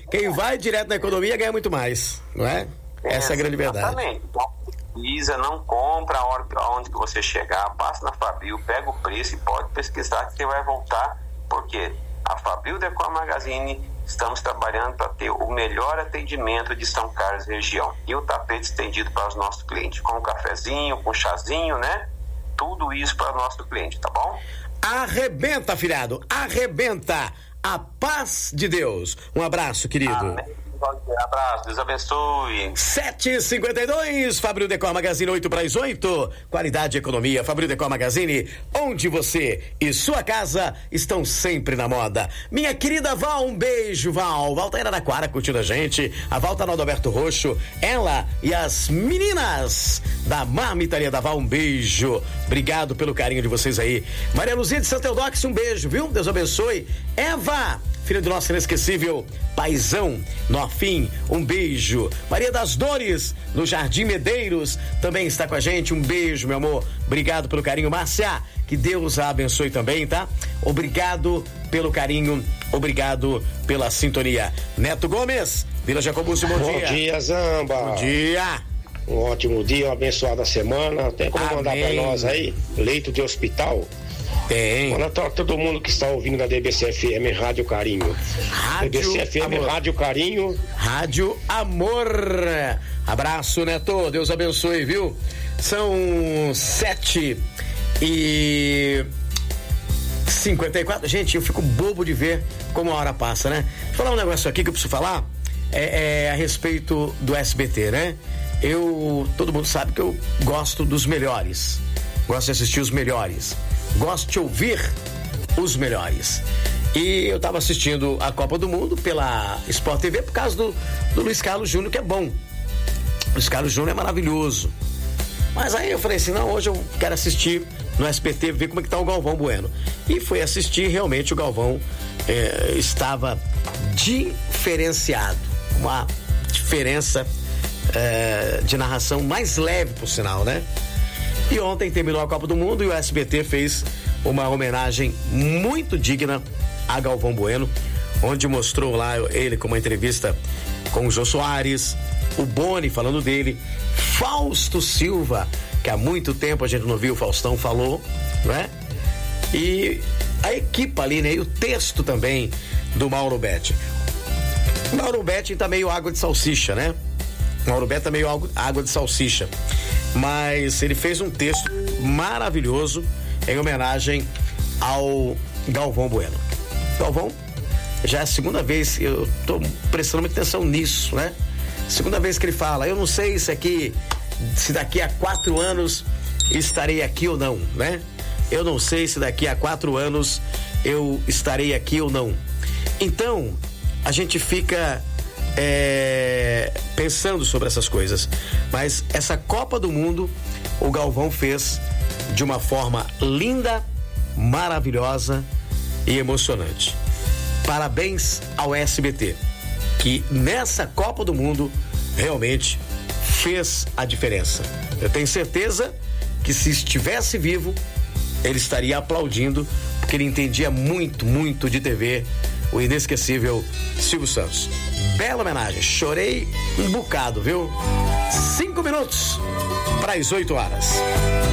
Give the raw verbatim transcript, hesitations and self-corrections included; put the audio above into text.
quem vai direto na economia ganha muito mais, não é? Essa é a grande verdade. Exatamente. Então, pesquisa, não compra a hora, aonde que você chegar, passa na Fabril, pega o preço e pode pesquisar que você vai voltar, porque a Fabril Decor Magazine estamos trabalhando para ter o melhor atendimento de São Carlos e região. E o tapete estendido para os nossos clientes, com um cafezinho, com um chazinho, né? Tudo isso para o nosso cliente, tá bom? Arrebenta, filhado, arrebenta. A paz de Deus. Um abraço, querido. Amém. Um abraço, Deus abençoe. sete e cinquenta e dois, Fabril Decor Magazine, oito para as oito. Qualidade e economia, Fabril Decor Magazine, onde você e sua casa estão sempre na moda. Minha querida Val, um beijo, Val. Val tá em Araraquara curtindo a gente. A Val tá no Adalberto Roxo. Ela e as meninas da Marmitaria da Val, um beijo. Obrigado pelo carinho de vocês aí. Maria Luzia de Santa Eudóxia, um beijo, viu? Deus abençoe. Eva, filho do nosso inesquecível paizão, Nofim, um beijo. Maria das Dores, no Jardim Medeiros, também está com a gente, um beijo, meu amor. Obrigado pelo carinho. Márcia, que Deus a abençoe também, tá? Obrigado pelo carinho, obrigado pela sintonia. Neto Gomes, Vila Jacobúcio, bom, bom dia. Bom dia, Zamba. Bom dia. Um ótimo dia, uma abençoada semana. Tem como Amém. Mandar pra nós aí, leito de hospital? Tem. Manda pra todo mundo que está ouvindo da D B C F M Rádio Carinho. Rádio D B C F M Amor. Rádio Carinho. Rádio Amor. Abraço, Neto. Deus abençoe, viu? São sete e cinquenta e quatro. Gente, eu fico bobo de ver como a hora passa, né? Vou falar um negócio aqui que eu preciso falar. É, é a respeito do S B T, né? Eu, todo mundo sabe que eu gosto dos melhores. Gosto de assistir os melhores. Gosto de ouvir os melhores. E eu tava assistindo a Copa do Mundo pela Sport T V por causa do, do Luiz Carlos Júnior, que é bom. Luiz Carlos Júnior é maravilhoso. Mas aí eu falei assim, não, hoje eu quero assistir no S B T, ver como é que tá o Galvão Bueno. E fui assistir, realmente o Galvão eh, estava diferenciado. Uma diferença eh, de narração mais leve, por sinal, né? E ontem terminou a Copa do Mundo e o S B T fez uma homenagem muito digna a Galvão Bueno, onde mostrou lá ele com uma entrevista com o Jô Soares, o Boni falando dele, Fausto Silva, que há muito tempo a gente não viu, o Faustão falou, né? E a equipe ali, né? E o texto também do Mauro Betti. O Mauro Betti tá meio água de salsicha, né? O Mauro Betti tá meio água de salsicha. Mas ele fez um texto maravilhoso em homenagem ao Galvão Bueno. Galvão, já é a segunda vez, eu tô prestando muita atenção nisso, né? Segunda vez que ele fala, eu não sei se aqui, se daqui a quatro anos estarei aqui ou não, né? Eu não sei se daqui a quatro anos eu estarei aqui ou não. Então, a gente fica É, pensando sobre essas coisas, mas essa Copa do Mundo o Galvão fez de uma forma linda, maravilhosa e emocionante. Parabéns ao S B T, que nessa Copa do Mundo realmente fez a diferença. Eu tenho certeza que se estivesse vivo ele estaria aplaudindo, porque ele entendia muito, muito de T V, o inesquecível Silvio Santos. Bela homenagem, chorei um bocado, viu? Cinco minutos para as oito horas.